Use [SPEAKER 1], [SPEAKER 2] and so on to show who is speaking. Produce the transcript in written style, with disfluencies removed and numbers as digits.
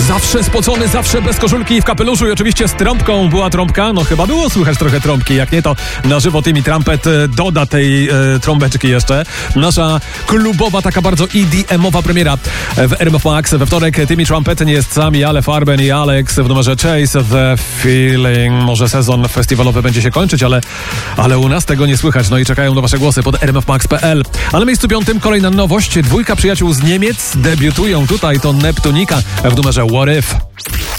[SPEAKER 1] Zawsze spocony, zawsze bez koszulki i w kapeluszu i oczywiście z trąbką. Była trąbka? No chyba było słychać trochę trąbki. Jak nie, to na żywo Timmy Trumpet doda tej trąbeczki jeszcze. Nasza klubowa, taka bardzo EDM-owa premiera w RMF Max. We wtorek Timmy Trumpet nie jest sami, ale Farben i Alex w numerze Chase the Feeling. Może sezon festiwalowy będzie się kończyć, ale u nas tego nie słychać. No i czekają na wasze głosy pod rmfmax.pl. A na miejscu 5 kolejna nowość. 2 przyjaciół z Niemiec debiutują tutaj. To Neptunika w numerze What If.